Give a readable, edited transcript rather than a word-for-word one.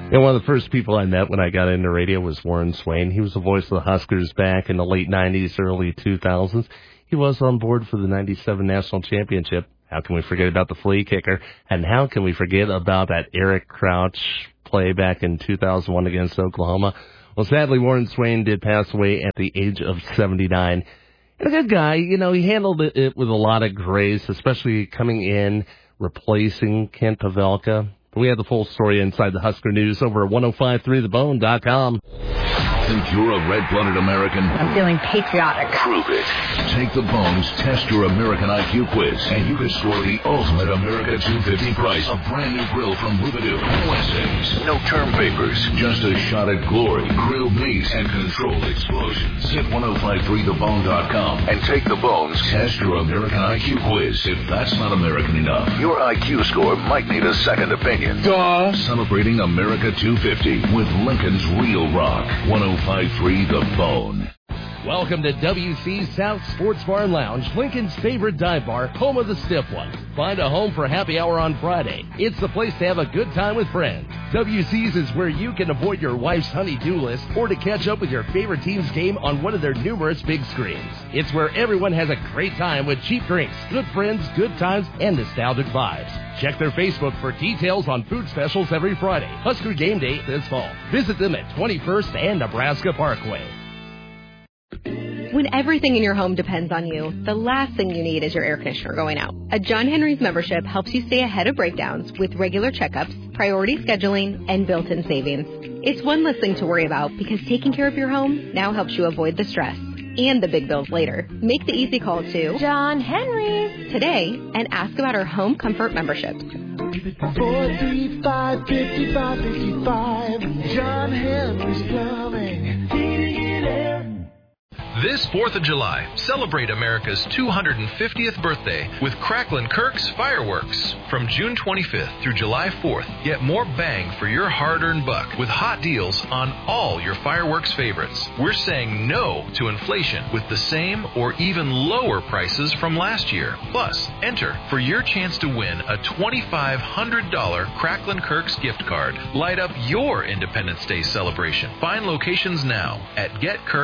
And one of the first people I met when I got into radio was Warren Swain. He was the voice of the Huskers back in the late 90s, early 2000s. He was on board for the 97 National Championship. How can we forget about the flea kicker? And how can we forget about that Eric Crouch play back in 2001 against Oklahoma? Well, sadly, Warren Swain did pass away at the age of 79. And a good guy, you know, he handled it with a lot of grace, especially coming in, replacing Kent Pavelka. We have the full story inside the Husker News over at 1053thebone.com. Think you're a red-blooded American? I'm feeling patriotic. Prove it. Take the Bones Test Your American IQ quiz, and you can score the ultimate America 250 prize. A brand new grill from Rubidoo. No essays, no term papers, just a shot at glory, grilled meat, and controlled explosions. Hit 1053thebone.com and take the Bones Test Your American IQ quiz. If that's not American enough, your IQ score might need a second opinion. Duh. Celebrating America 250 with Lincoln's Real Rock. 1053 The Bone. Welcome to WC's South Sports Bar and Lounge, Lincoln's favorite dive bar, home of the stiff one. Find a home for happy hour on Friday. It's the place to have a good time with friends. WC's is where you can avoid your wife's honey-do list or to catch up with your favorite team's game on one of their numerous big screens. It's where everyone has a great time with cheap drinks, good friends, good times, and nostalgic vibes. Check their Facebook for details on food specials every Friday. Husker game day this fall. Visit them at 21st and Nebraska Parkway. When everything in your home depends on you, the last thing you need is your air conditioner going out. A John Henry's membership helps you stay ahead of breakdowns with regular checkups, priority scheduling, and built-in savings. It's one less thing to worry about because taking care of your home now helps you avoid the stress and the big bills later. Make the easy call to John Henry's today and ask about our home comfort memberships. 435-5555, John Henry's Plumbing, heating and air. This 4th of July, celebrate America's 250th birthday with Cracklin' Kirk's Fireworks. From June 25th through July 4th, get more bang for your hard-earned buck with hot deals on all your fireworks favorites. We're saying no to inflation with the same or even lower prices from last year. Plus, enter for your chance to win a $2,500 Cracklin' Kirk's gift card. Light up your Independence Day celebration. Find locations now at GetKirk.com.